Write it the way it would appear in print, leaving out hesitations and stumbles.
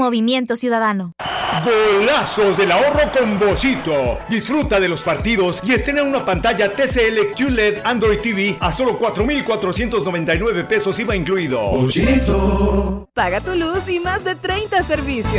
Movimiento Ciudadano. Golazos del ahorro con Bochito. Disfruta de los partidos y estrena una pantalla TCL QLED Android TV a solo 4,499 pesos IVA incluido. Bochito. Paga tu luz y más de 30 servicios.